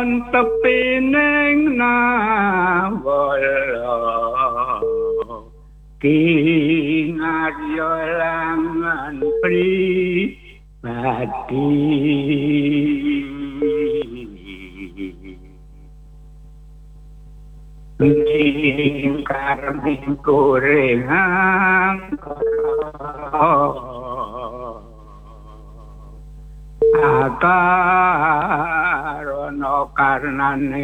tepining nawala kinaryo langan pribadi lingkar gorengan akarono karnane